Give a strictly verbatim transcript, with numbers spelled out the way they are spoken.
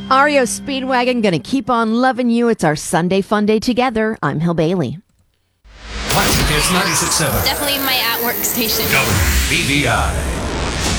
R E O Speedwagon, gonna keep on loving you. It's our Sunday fun day together. I'm Hill Bailey. Classic Hits ninety-six point seven. Definitely my at-work station. W B V I.